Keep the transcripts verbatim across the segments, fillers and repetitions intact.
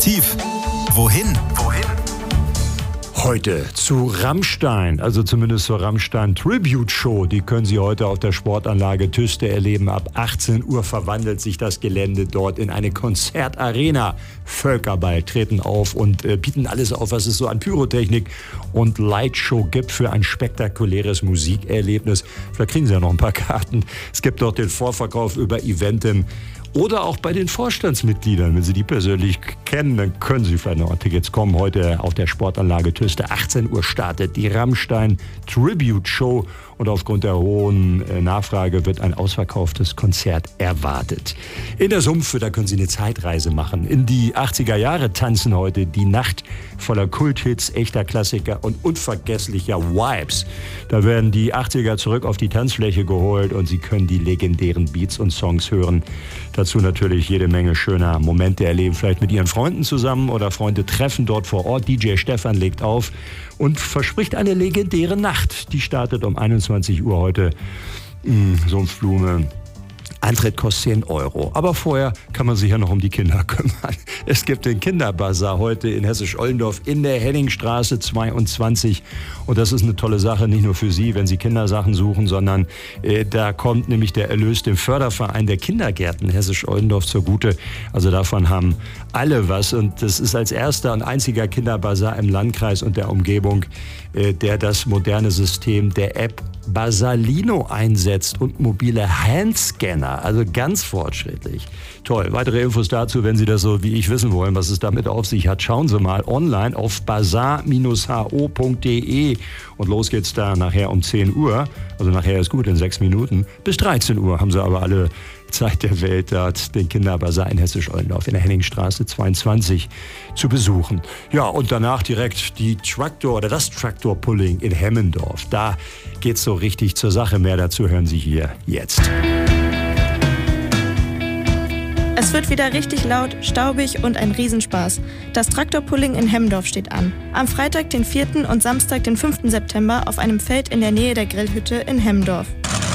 Aktiv. Wohin? Wohin? Heute zu Rammstein, also zumindest zur Rammstein Tribute Show. Die können Sie heute auf der Sportanlage Tüste erleben. Ab achtzehn Uhr verwandelt sich das Gelände dort in eine Konzertarena. Völkerball treten auf und äh, bieten alles auf, was es so an Pyrotechnik und Lightshow gibt für ein spektakuläres Musikerlebnis. Vielleicht kriegen Sie ja noch ein paar Karten. Es gibt dort den Vorverkauf über Eventim. Oder auch bei den Vorstandsmitgliedern, wenn Sie die persönlich kennen, dann können Sie vielleicht noch an Tickets kommen. Heute auf der Sportanlage Tüste, achtzehn Uhr startet die Rammstein Tribute Show. Und aufgrund der hohen Nachfrage wird ein ausverkauftes Konzert erwartet. In der Sumpfe, da können Sie eine Zeitreise machen. In die achtziger Jahre tanzen heute die Nacht voller Kulthits, echter Klassiker und unvergesslicher Vibes. Da werden die achtziger zurück auf die Tanzfläche geholt und Sie können die legendären Beats und Songs hören. Dazu natürlich jede Menge schöner Momente erleben, vielleicht mit Ihren Freunden zusammen oder Freunde treffen dort vor Ort. D J Stefan legt auf und verspricht eine legendäre Nacht. Die startet um einundzwanzig Uhr heute. Mmh, Sumpfblume. Eintritt kostet zehn Euro. Aber vorher kann man sich ja noch um die Kinder kümmern. Es gibt den Kinderbazar heute in Hessisch-Ollendorf in der Henningstraße zweiundzwanzig. Und das ist eine tolle Sache, nicht nur für Sie, wenn Sie Kindersachen suchen, sondern äh, da kommt nämlich der Erlös dem Förderverein der Kindergärten Hessisch-Ollendorf zugute. Also davon haben alle was. Und das ist als erster und einziger Kinderbazar im Landkreis und der Umgebung, äh, der das moderne System der App Basalino einsetzt und mobile Handscanner, also ganz fortschrittlich. Toll. Weitere Infos dazu, wenn Sie das so wie ich wissen wollen, was es damit auf sich hat, schauen Sie mal online auf basar Bindestrich ho Punkt de und los geht's da nachher um zehn Uhr, also nachher ist gut, in sechs Minuten, bis dreizehn Uhr haben Sie aber alle Zeit der Welt, dort den Kinderbazar in Hessisch-Ollendorf in der Henningstraße zweiundzwanzig zu besuchen. Ja, und danach direkt die Traktor oder das Traktor-Pulling in Hemmendorf. Da geht's so richtig zur Sache. Mehr dazu hören Sie hier jetzt. Es wird wieder richtig laut, staubig und ein Riesenspaß. Das Traktorpulling in Hemmendorf steht an. Am Freitag, den vierten und Samstag, den fünften September auf einem Feld in der Nähe der Grillhütte in Hemmendorf.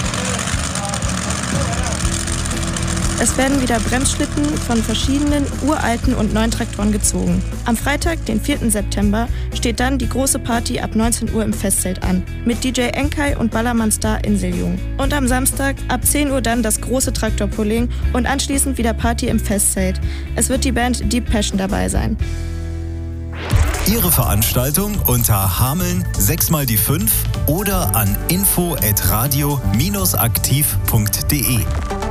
Es werden wieder Bremsschlitten von verschiedenen uralten und neuen Traktoren gezogen. Am Freitag, den vierten September, steht dann die große Party ab neunzehn Uhr im Festzelt an, mit D J Enkai und Ballermann-Star Inseljung. Und am Samstag ab zehn Uhr dann das große Traktorpulling und anschließend wieder Party im Festzelt. Es wird die Band Deep Passion dabei sein. Ihre Veranstaltung unter Hameln sechs mal die fünf oder an info at radio Bindestrich aktiv Punkt de.